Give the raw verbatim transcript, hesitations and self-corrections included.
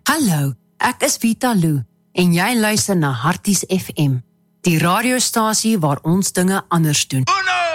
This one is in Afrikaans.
Hallo, ek is Vita Lou en jy luister na Harties F M, die radiostasie waar ons dinge anders doen. Oh no!